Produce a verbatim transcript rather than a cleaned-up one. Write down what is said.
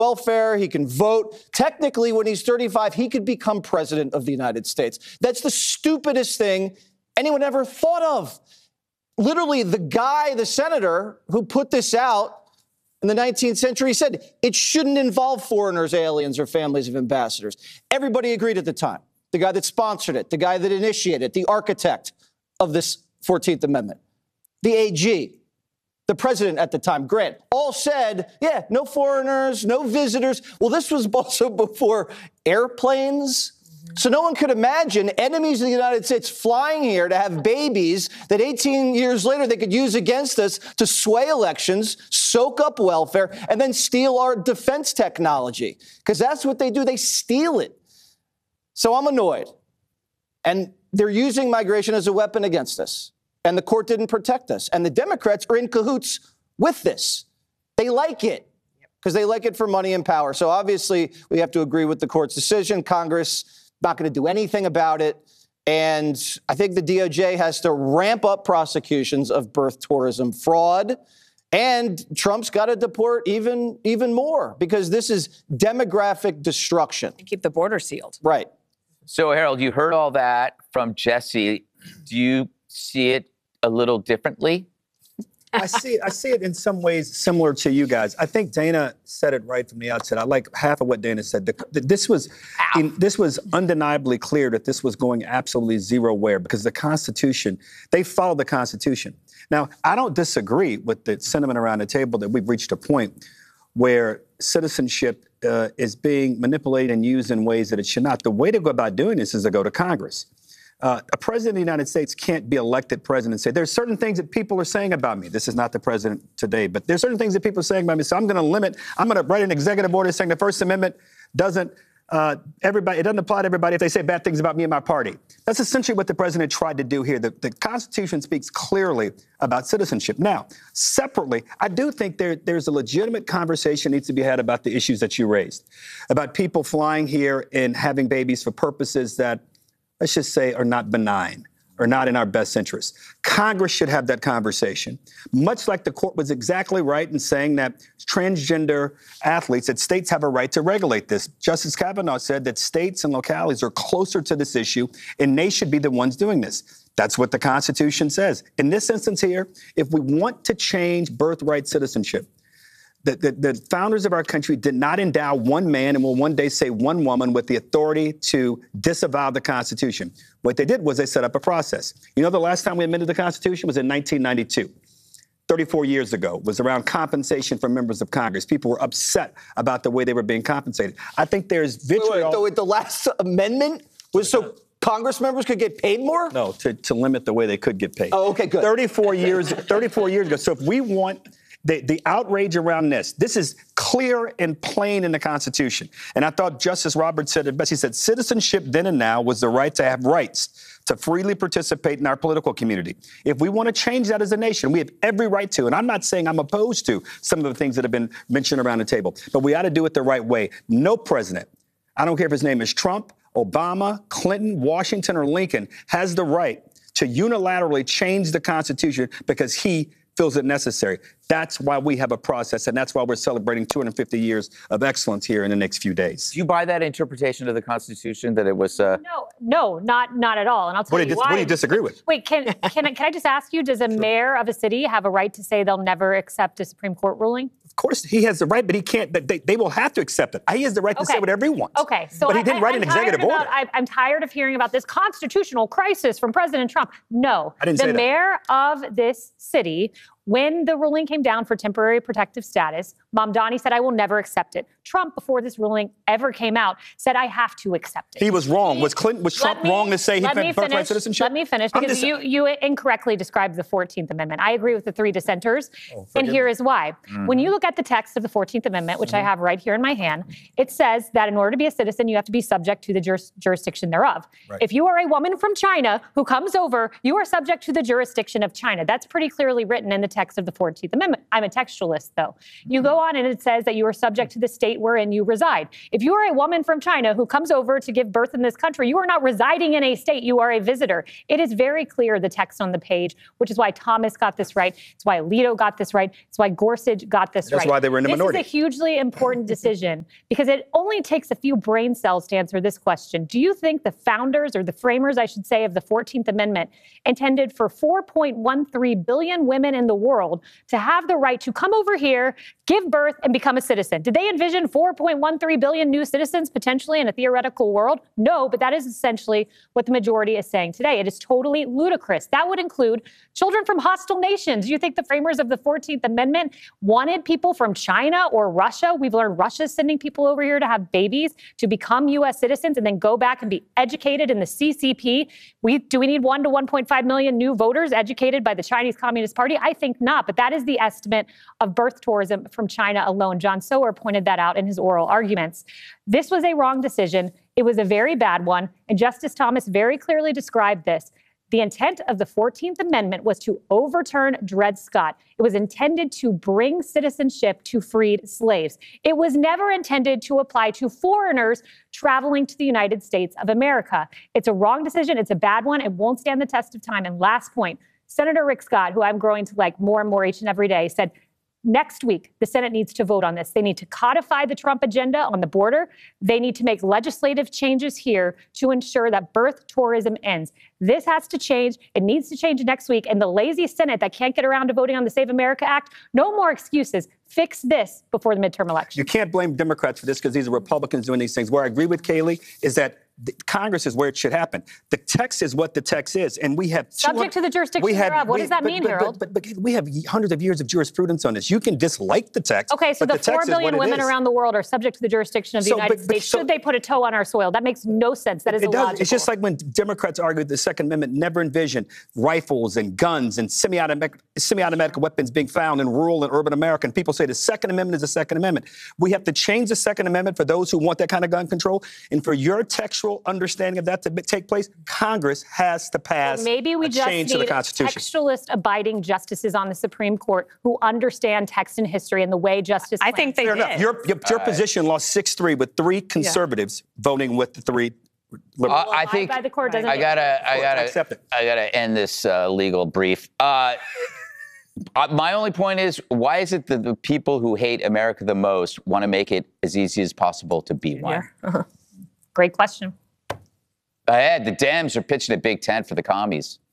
welfare, he can vote. Technically, when he's thirty-five, he could become president of the United States. That's the stupidest thing anyone ever thought of. Literally, the guy, the senator who put this out in the nineteenth century said it shouldn't involve foreigners, aliens, or families of ambassadors. Everybody agreed at the time. The guy that sponsored it, the guy that initiated it, the architect of this fourteenth Amendment, the A G, the president at the time, Grant, all said, yeah, no foreigners, no visitors. Well, this was also before airplanes. So no one could imagine enemies of the United States flying here to have babies that eighteen years later they could use against us to sway elections, soak up welfare, and then steal our defense technology. Because that's what they do. They steal it. So I'm annoyed. And they're using migration as a weapon against us. And the court didn't protect us. And the Democrats are in cahoots with this. They like it because they like it for money and power. So obviously we have to agree with the court's decision. Congress not going to do anything about it. And I think the D O J has to ramp up prosecutions of birth tourism fraud. And Trump's got to deport even, even more because this is demographic destruction. And keep the border sealed. Right. So, Harold, you heard all that from Jesse. Do you see it a little differently? I see it. I see it in some ways similar to you guys. I think Dana said it right from the outset. I like half of what Dana said. The, the, this was, in, this was undeniably clear that this was going absolutely zero where because the Constitution, they followed the Constitution. Now, I don't disagree with the sentiment around the table that we've reached a point where citizenship uh, is being manipulated and used in ways that it should not. The way to go about doing this is to go to Congress. Uh, a president of the United States can't be elected president and say, there's certain things that people are saying about me. This is not the president today, but there's certain things that people are saying about me. So I'm going to limit, I'm going to write an executive order saying the First Amendment doesn't, uh, everybody, it doesn't apply to everybody if they say bad things about me and my party. That's essentially what the president tried to do here. The, the Constitution speaks clearly about citizenship. Now, separately, I do think there, there's a legitimate conversation needs to be had about the issues that you raised, about people flying here and having babies for purposes that, let's just say, are not benign, or not in our best interest. Congress should have that conversation, much like the court was exactly right in saying that transgender athletes, that states have a right to regulate this. Justice Kavanaugh said that states and localities are closer to this issue, and they should be the ones doing this. That's what the Constitution says. In this instance here, if we want to change birthright citizenship, The, the, the founders of our country did not endow one man and will one day say one woman with the authority to disavow the Constitution. What they did was they set up a process. You know, the last time we amended the Constitution was in nineteen ninety-two. thirty-four years ago, was around compensation for members of Congress. People were upset about the way they were being compensated. I think there's vitriol. Wait, wait, the last amendment was so Congress members could get paid more? No, to, to limit the way they could get paid. Oh, okay, good. thirty-four years, thirty-four years ago. So if we want The, the outrage around this, this is clear and plain in the Constitution. And I thought Justice Roberts said it best. He said, citizenship then and now was the right to have rights to freely participate in our political community. If we want to change that as a nation, we have every right to. And I'm not saying I'm opposed to some of the things that have been mentioned around the table, but we ought to do it the right way. No president, I don't care if his name is Trump, Obama, Clinton, Washington, or Lincoln, has the right to unilaterally change the Constitution because he feels it necessary. That's why we have a process, and that's why we're celebrating two hundred fifty years of excellence here in the next few days. Do you buy that interpretation of the Constitution that it was? Uh... No, no, not not at all. And I'll tell what you dis- why. What do you disagree with? Wait, can can I, can I just ask you? Does a mayor of a city have a right to say they'll never accept a Supreme Court ruling? Of course, he has the right, but he can't. They, they will have to accept it. He has the right to okay. say whatever he wants. Okay, so but he I, didn't I, write I'm an executive about, order. I, I'm tired of hearing about this constitutional crisis from President Trump. No, I didn't the say that. mayor of this city, when the ruling came down for temporary protective status, Mamdani said, I will never accept it. Trump, before this ruling ever came out, said, I have to accept it. He was wrong. Was Clinton, was Trump me, wrong to say he had birthright citizenship? Let me finish, I'm because just, you, you incorrectly described the fourteenth Amendment. I agree with the three dissenters, oh, and here is why. Mm-hmm. When you look at the text of the fourteenth Amendment, which mm-hmm. I have right here in my hand, it says that in order to be a citizen, you have to be subject to the juris- jurisdiction thereof. Right. If you are a woman from China who comes over, you are subject to the jurisdiction of China. That's pretty clearly written, and the text of the fourteenth Amendment. I'm a textualist, though. You go on and it says that you are subject to the state wherein you reside. If you are a woman from China who comes over to give birth in this country, you are not residing in a state. You are a visitor. It is very clear, the text on the page, which is why Thomas got this right. It's why Alito got this right. It's why Gorsuch got this That's right. why they were in the this minority. This is a hugely important decision because it only takes a few brain cells to answer this question. Do you think the founders, or the framers, I should say, of the fourteenth Amendment intended for four point one three billion women in the world to have the right to come over here, give birth, and become a citizen? Did they envision four point one three billion new citizens potentially in a theoretical world? No, but that is essentially what the majority is saying today. It is totally ludicrous. That would include children from hostile nations. Do you think the framers of the fourteenth Amendment wanted people from China or Russia? We've learned Russia's sending people over here to have babies, to become U S citizens, and then go back and be educated in the C C P. We, do we need one to one point five million new voters educated by the Chinese Communist Party? I think not, but that is the estimate of birth tourism from China alone. John Sower pointed that out in his oral arguments. This was a wrong decision. It was a very bad one, and Justice Thomas very clearly described this. The intent of the fourteenth Amendment was to overturn Dred Scott. It was intended to bring citizenship to freed slaves. It was never intended to apply to foreigners traveling to the United States of America. It's a wrong decision. It's a bad one. It won't stand the test of time. And last point, Senator Rick Scott, who I'm growing to like more and more each and every day, said, next week, the Senate needs to vote on this. They need to codify the Trump agenda on the border. They need to make legislative changes here to ensure that birth tourism ends. This has to change. It needs to change next week. And the lazy Senate that can't get around to voting on the Save America Act, no more excuses. Fix this before the midterm election. You can't blame Democrats for this because these are Republicans doing these things. Where I agree with Kayleigh is that the Congress is where it should happen. The text is what the text is, and we have subject to the jurisdiction we had, thereof. What we, does that but, mean, but, Harold? But, but, but we have hundreds of years of jurisprudence on this. You can dislike the text. Okay, so but the, the four text billion is what it women is. around the world are subject to the jurisdiction of the So, United but- but States. so- Should they put a toe on our soil? That makes no sense. That is It illogical. does. It's just like when Democrats argued the Second Amendment never envisioned rifles and guns and semi-automatic, semi-automatic weapons being found in rural and urban America. And people say the Second Amendment is the Second Amendment. We have to change the Second Amendment for those who want that kind of gun control. And for your textual understanding of that to be- take place, Congress has to pass Well, maybe we a just change need to the Constitution. textualist abiding justices on the Supreme Court who understand text and history and the way justice I think they Fair did. enough. Your, your, your position lost six three with three conservatives voting with the three liberals. Uh, I think by the court doesn't I make gotta, I I gotta, accept it. I gotta end this uh, legal brief. Uh, uh, my only point is, why is it that the people who hate America the most want to make it as easy as possible to be one? Great question. I had the Dems are pitching a big tent for the commies.